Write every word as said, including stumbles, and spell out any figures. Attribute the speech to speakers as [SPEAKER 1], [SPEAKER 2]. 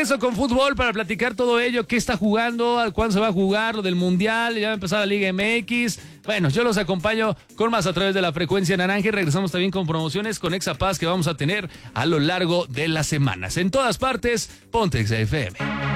[SPEAKER 1] regreso con fútbol para platicar todo ello, qué está jugando, cuándo se va a jugar, lo del Mundial, ya va a empezar la Liga M X. Bueno, yo los acompaño con más a través de la frecuencia naranja y regresamos también con promociones con Exapaz que vamos a tener a lo largo de las semanas. En todas partes, ponte Exa F M.